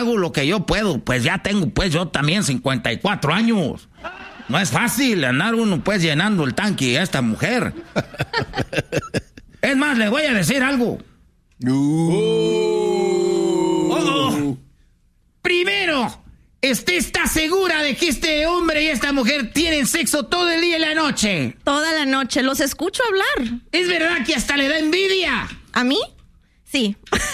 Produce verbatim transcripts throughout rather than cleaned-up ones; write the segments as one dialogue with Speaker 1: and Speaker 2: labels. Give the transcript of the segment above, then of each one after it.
Speaker 1: hago lo que yo puedo. Pues ya tengo, pues yo también cincuenta y cuatro años. No es fácil andar uno, pues, llenando el tanque a esta mujer. Es más, le voy a decir algo. Uh. Oh, oh. Primero, ¿usted está segura de que este hombre y esta mujer tienen sexo todo el día y la noche?
Speaker 2: Toda la noche, los escucho hablar.
Speaker 1: ¿Es verdad que hasta le da envidia?
Speaker 2: ¿A mí? Sí.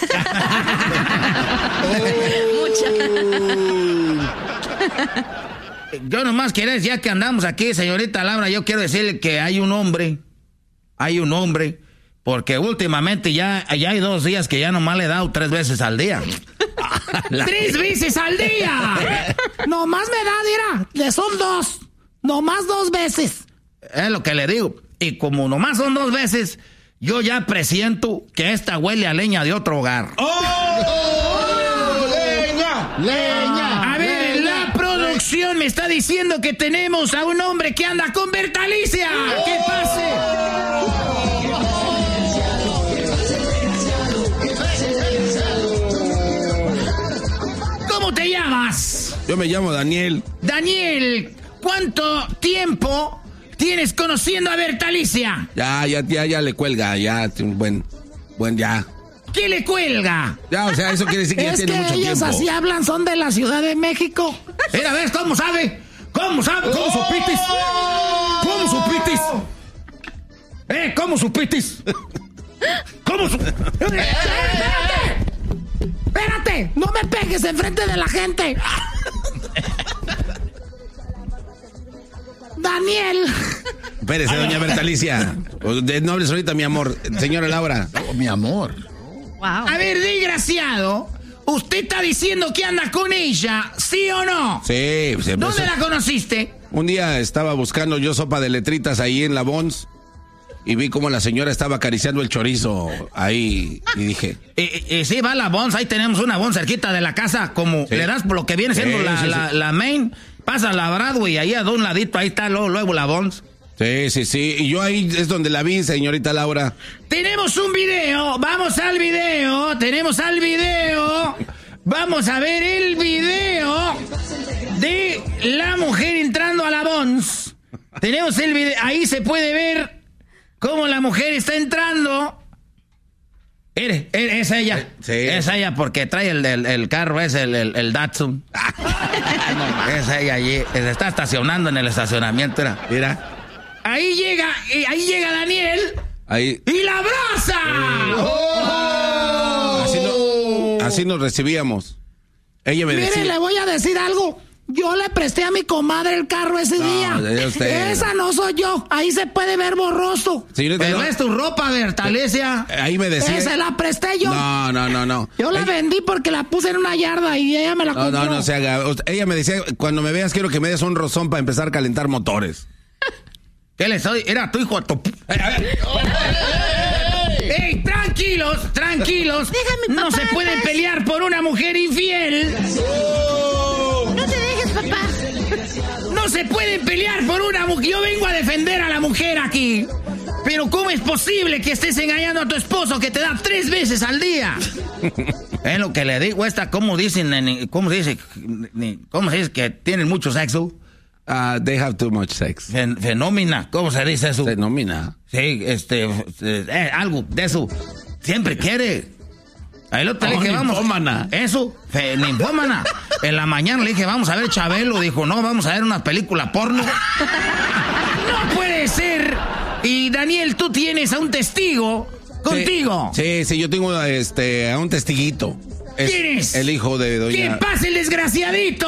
Speaker 1: Mucha. Yo nomás quiero, ya que andamos aquí, señorita Laura, yo quiero decirle que hay un hombre, hay un hombre, porque últimamente ya, ya hay dos días que ya nomás le he dado tres veces al día. ¡Tres veces al día!
Speaker 3: Nomás me da, mira, le son dos. Nomás dos veces.
Speaker 1: Es lo que le digo. Y como nomás son dos veces, yo ya presiento que esta huele a leña de otro hogar.
Speaker 4: ¡Oh! ¡Leña! ¡Leña!
Speaker 1: A ver, la producción me está diciendo que tenemos a un hombre que anda con Bertalicia. ¡Que pase! ¿Cómo te llamas?
Speaker 5: Yo me llamo Daniel.
Speaker 1: Daniel, ¿cuánto tiempo tienes conociendo a Bertalicia?
Speaker 5: Ya, ya, ya, ya le cuelga, ya, buen, buen, ya.
Speaker 1: ¿Qué le cuelga?
Speaker 5: Ya, o sea, eso quiere decir que ya tiene
Speaker 3: que
Speaker 5: mucho
Speaker 3: ellos
Speaker 5: tiempo.
Speaker 3: Así hablan, son de la Ciudad de México.
Speaker 1: Mira, ¿ves cómo sabe? ¿Cómo sabe? ¿Cómo supitis? ¿Cómo supitis? ¿Eh? ¿Cómo supitis? ¿Cómo su...
Speaker 3: ¡Espérate! ¡Espérate! ¡No me pegues enfrente de la gente! Daniel.
Speaker 5: Espérese, doña Bertalicia. No hables ahorita, mi amor. Señora Laura.
Speaker 4: Oh, mi amor.
Speaker 2: Wow.
Speaker 1: A ver, desgraciado, ¿usted está diciendo que anda con ella, sí o no?
Speaker 5: Sí. Se
Speaker 1: ¿Dónde
Speaker 5: empezó.
Speaker 1: la conociste?
Speaker 5: Un día estaba buscando yo sopa de letritas ahí en la Bons y vi como la señora estaba acariciando el chorizo ahí y dije...
Speaker 1: Y, y sí, va la Bons, ahí tenemos una Bons cerquita de la casa, como
Speaker 5: Sí.
Speaker 1: le das por lo que viene siendo
Speaker 5: Sí,
Speaker 1: la,
Speaker 5: sí,
Speaker 1: la,
Speaker 5: sí.
Speaker 1: la main, pasa la Broadway, ahí a un ladito, ahí está luego, luego la Bons.
Speaker 5: Sí, sí, sí. Y yo ahí es donde la vi, señorita Laura.
Speaker 1: Tenemos un video, vamos al video, tenemos al video, vamos a ver el video de la mujer entrando a la Bons. Tenemos el video, ahí se puede ver cómo la mujer está entrando. Mire, es ella,
Speaker 5: Sí.
Speaker 1: es ella porque trae el, el, el carro, es el, el, el Datsun. Es ella allí, se está estacionando en el estacionamiento, era.
Speaker 5: Mira.
Speaker 1: Ahí llega, y ahí llega Daniel.
Speaker 5: Ahí.
Speaker 1: ¡Y la abraza!
Speaker 4: ¡Oh!
Speaker 5: Así, no, así nos recibíamos. Ella me
Speaker 3: Mire,
Speaker 5: decía...
Speaker 3: le voy a decir algo. Yo le presté a mi comadre el carro ese
Speaker 5: No,
Speaker 3: día.
Speaker 5: ya usted-
Speaker 3: Esa no soy yo. Ahí se puede ver borroso.
Speaker 5: Señorita,
Speaker 1: Pero
Speaker 5: no,
Speaker 1: es tu ropa, Bertalicia.
Speaker 5: ahí me decía...
Speaker 3: Esa la presté yo.
Speaker 5: No, no, no, no.
Speaker 3: Yo la
Speaker 5: Ella-
Speaker 3: vendí porque la puse en una yarda y ella me la
Speaker 5: No,
Speaker 3: compró.
Speaker 5: no, no se haga. Usted- Ella me decía, cuando me veas quiero que me des un rozón para empezar a calentar motores.
Speaker 1: ¿Qué le soy? Era tu hijo a tu... ¡Ey, tranquilos, tranquilos!
Speaker 2: Déjame,
Speaker 1: No
Speaker 2: papá,
Speaker 1: se pueden
Speaker 2: paz.
Speaker 1: pelear por una mujer infiel.
Speaker 2: No te dejes, papá.
Speaker 1: No se pueden pelear por una mujer. Yo vengo a defender a la mujer aquí. Pero ¿cómo es posible que estés engañando a tu esposo que te da tres veces al día? Es lo que le digo. Esta, ¿cómo dicen? en- ¿Cómo se dice? ¿Cómo se dice que tienen mucho sexo?
Speaker 5: Uh, they have too much sex.
Speaker 1: Fen- fenómena. ¿Cómo se dice eso?
Speaker 5: Denomina.
Speaker 1: Sí, este, eh, algo de eso. Siempre quiere. Ahí lo te le
Speaker 5: Oh,
Speaker 1: dije, vamos.
Speaker 5: ninfómana.
Speaker 1: Eso, fe, ninfómana. En la mañana le dije, vamos a ver Chabelo. Dijo, no, vamos a ver una película porno. No puede ser. Y Daniel, tú tienes a un testigo contigo.
Speaker 5: Sí, sí, yo tengo este, a un testiguito. Es
Speaker 1: ¿Quién es?
Speaker 5: El hijo de doña...
Speaker 1: ¡Que pase el desgraciadito!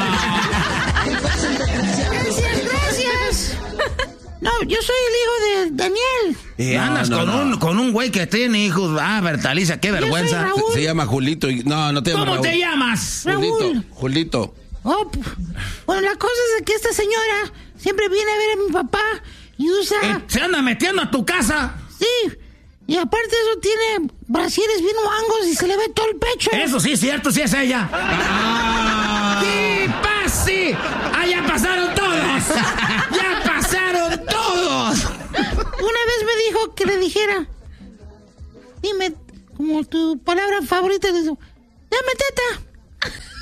Speaker 2: Gracias, gracias.
Speaker 3: No, yo soy el hijo de Daniel.
Speaker 1: Y
Speaker 5: No,
Speaker 1: andas
Speaker 5: no,
Speaker 1: con,
Speaker 5: no.
Speaker 1: Un, con un güey que tiene hijos. Ah, Bertalicia, qué vergüenza.
Speaker 3: Raúl.
Speaker 5: Se, se llama Julito. Y, no, no te llama
Speaker 1: ¿Cómo
Speaker 5: Raúl.
Speaker 1: te llamas?
Speaker 5: Julito.
Speaker 3: Raúl.
Speaker 5: Julito.
Speaker 3: Oh, p- bueno, la cosa es de que esta señora siempre viene a ver a mi papá y usa...
Speaker 1: Eh, ¿Se anda metiendo a tu casa?
Speaker 3: Sí, y aparte eso tiene brasieres bien guangos y se le ve todo el pecho.
Speaker 1: Eso sí es cierto, sí es ella. ¡Que pase! ¡Ah, ya pasaron todos! ¡Ya pasaron todos!
Speaker 3: Una vez me dijo que le dijera, dime, como tu palabra favorita, le digo, dame teta.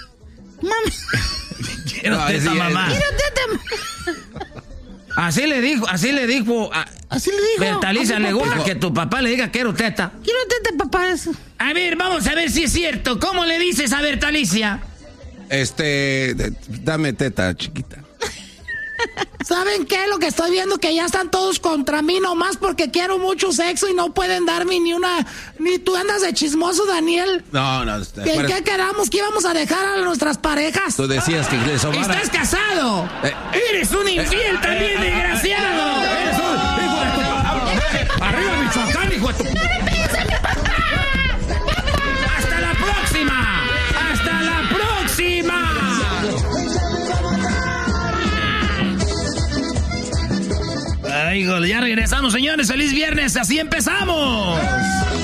Speaker 3: Mami.
Speaker 1: Quiero
Speaker 5: No,
Speaker 1: teta,
Speaker 5: sí,
Speaker 1: mamá.
Speaker 3: Quiero teta.
Speaker 1: Así le dijo, así le dijo. A,
Speaker 3: Así le dijo.
Speaker 1: Bertalicia,
Speaker 3: a mi
Speaker 1: le
Speaker 3: papá.
Speaker 1: gusta que tu papá le diga quiero teta.
Speaker 3: Quiero teta, papá. Eso.
Speaker 1: A ver, vamos a ver si es cierto. ¿Cómo le dices a Bertalicia?
Speaker 5: Este, de- dame teta, chiquita.
Speaker 3: ¿Saben qué? Lo que estoy viendo que ya están todos contra mí nomás porque quiero mucho sexo y no pueden darme ni una... Ni tú andas de chismoso, Daniel.
Speaker 5: No, no.
Speaker 3: ¿En
Speaker 5: acuérdate,
Speaker 3: qué quedamos que íbamos a dejar a nuestras parejas?
Speaker 5: Tú decías que le sobrara.
Speaker 1: ¡Estás casado!
Speaker 5: Eh.
Speaker 1: ¡Eres un infiel también, desgraciado! ¡Eres un hijo de tu... ¡Arriba, Michoacán, hijo de tu... ¡Hasta la próxima! ¡Hasta la próxima! Ay, híjole, ya regresamos, señores. ¡Feliz viernes! ¡Así empezamos!